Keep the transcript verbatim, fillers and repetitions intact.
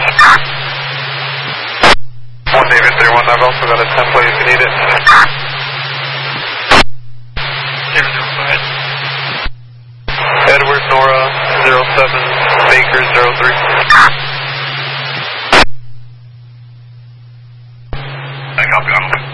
One David three one, I've also got a template if you need it. David three one, go ahead. Edward Nora zero seven, Baker zero three. I copy, I'm